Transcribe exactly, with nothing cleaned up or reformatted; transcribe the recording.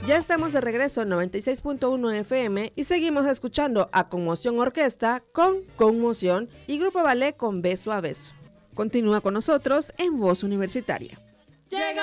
Ya estamos de regreso en noventa y seis punto uno F M y seguimos escuchando a Conmoción Orquesta con Conmoción y Grupo Ballet con Beso a Beso. Continúa con nosotros en Voz Universitaria. Llega